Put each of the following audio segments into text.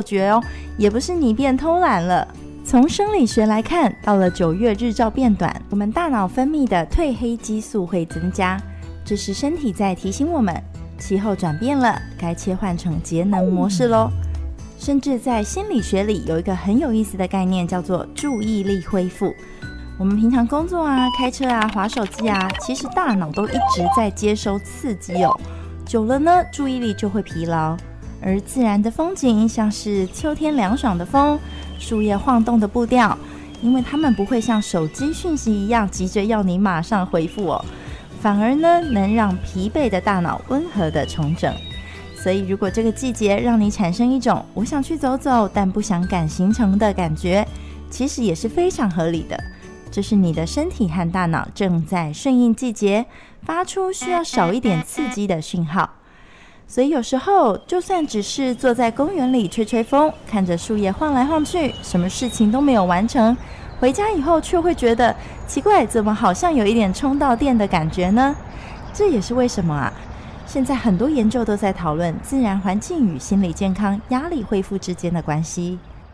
决哦，也不是你变偷懒了。从生理学来看，到了9月日照变短，我们大脑分泌的褪黑激素会增加，这是身体在提醒我们气候转变了，该切换成节能模式咯。甚至在心理学里有一个很有意思的概念，叫做注意力恢复。我们平常工作啊、开车啊、滑手机啊，其实大脑都一直在接收刺激哦，久了呢，注意力就会疲劳。而自然的风景，像是秋天凉爽的风、树叶晃动的步调，因为它们不会像手机讯息一样急着要你马上回复哦，反而呢能让疲惫的大脑温和的重整。所以如果这个季节让你产生一种我想去走走但不想赶行程的感觉，其实也是非常合理的，这是你的身体和大脑正在顺应季节，发出需要少一点刺激的讯号。所以有时候就算只是坐在公园里吹吹风，看着树叶晃来晃去，什么事情都没有完成，回家以后却会觉得奇怪，怎么好像有一点充到电的感觉呢？这也是为什么啊，现在很多研究都在讨论自然环境与心理健康、压力恢复之间的关系。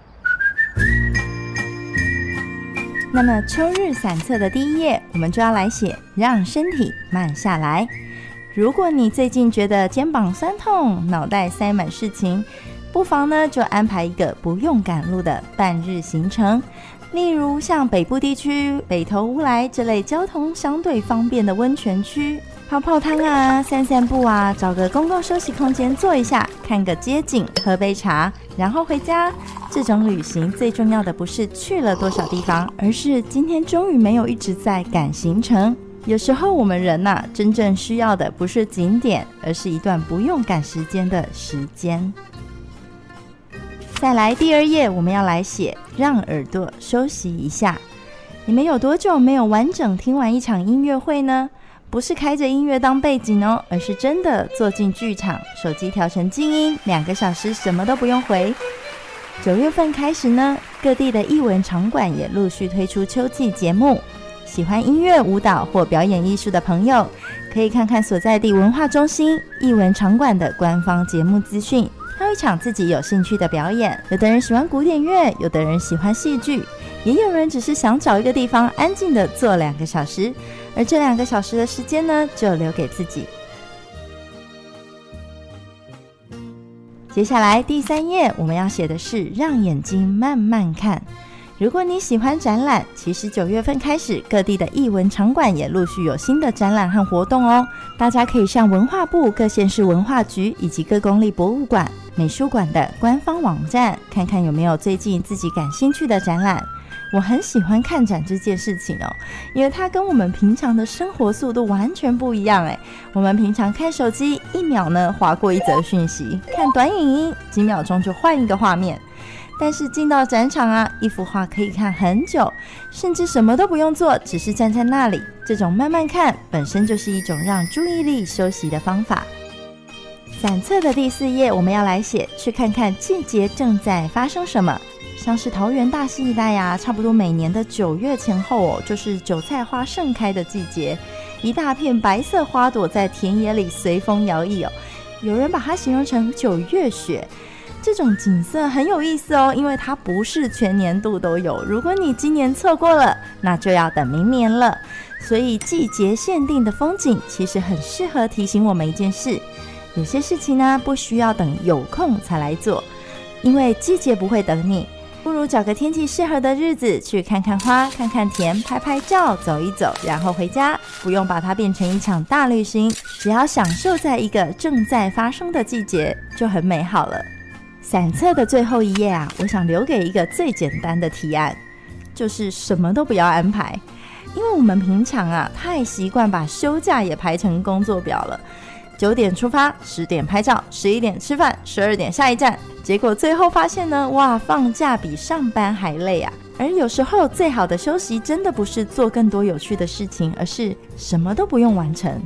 那么秋日散册的第1页，我们就要来写让身体慢下来。如果你最近觉得肩膀酸痛、脑袋塞满事情，不妨呢就安排一个不用赶路的半日行程，例如像北部地区北投乌来这类交通相对方便的温泉区，泡泡汤啊、散散步啊，找个公共休息空间坐一下，看个街景，喝杯茶，然后回家。这种旅行最重要的不是去了多少地方，而是今天终于没有一直在赶行程。有时候我们人啊，真正需要的不是景点，而是一段不用赶时间的时间。再来第2页，我们要来写让耳朵休息一下。你们有多久没有完整听完一场音乐会呢？不是开着音乐当背景哦，而是真的坐进剧场，手机调成静音，2个小时什么都不用回。9月份开始呢，各地的艺文场馆也陆续推出秋季节目。喜欢音乐、舞蹈或表演艺术的朋友，可以看看所在地文化中心、艺文场馆的官方节目资讯，挑一场自己有兴趣的表演。有的人喜欢古典乐，有的人喜欢戏剧，也有人只是想找一个地方安静的坐2个小时，而这2个小时的时间呢，就留给自己。接下来第3页，我们要写的是让眼睛慢慢看。如果你喜欢展览，其实9月份开始，各地的艺文场馆也陆续有新的展览和活动哦。大家可以上文化部、各县市文化局以及各公立博物馆、美术馆的官方网站，看看有没有最近自己感兴趣的展览。我很喜欢看展这件事情哦，因为它跟我们平常的生活速度完全不一样哎。我们平常看手机，1秒呢划过一则讯息，看短影音几秒钟就换一个画面。但是进到展场啊，一幅画可以看很久，甚至什么都不用做，只是站在那里。这种慢慢看本身就是一种让注意力休息的方法。散册的第4页，我们要来写去看看季节正在发生什么。像是桃园大溪一带啊，差不多每年的9月前后哦，就是韭菜花盛开的季节，一大片白色花朵在田野里随风摇曳哦。有人把它形容成9月雪。这种景色很有意思哦，因为它不是全年度都有，如果你今年错过了，那就要等明年了。所以季节限定的风景其实很适合提醒我们一件事，有些事情呢不需要等有空才来做，因为季节不会等你，不如找个天气适合的日子去看看花、看看田、拍拍照、走一走，然后回家，不用把它变成一场大旅行，只要享受在一个正在发生的季节就很美好了。散册的最后1页啊，我想留给一个最简单的提案，就是什么都不要安排。因为我们平常啊太习惯把休假也排成工作表了，9点出发，10点拍照，11点吃饭，12点下一站，结果最后发现呢，哇，放假比上班还累啊。而有时候最好的休息真的不是做更多有趣的事情，而是什么都不用完成。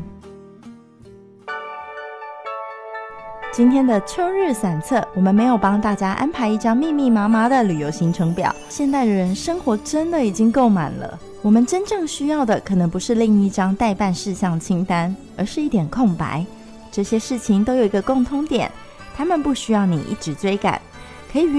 今天的秋日散册，我们没有帮大家安排一张密密麻麻的旅游行程表。现代的人生活真的已经够满了，我们真正需要的可能不是另一张待办事项清单，而是一点空白。这些事情都有一个共通点，他们不需要你一直追赶，可以